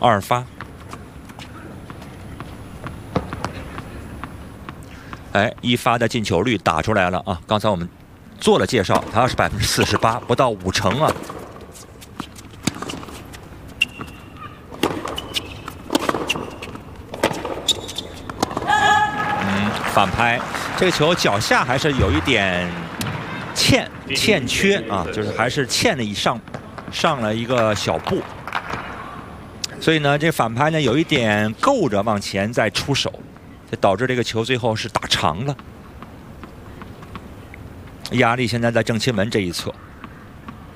2发。哎，1发的进球率打出来了啊！刚才我们做了介绍，它是48%，不到50%啊。反拍，这个球脚下还是有一点欠缺啊，就是还是欠了上了一个小步，所以呢，这反拍呢有一点够着往前再出手，就导致这个球最后是打长了。压力现在在郑钦文这一侧。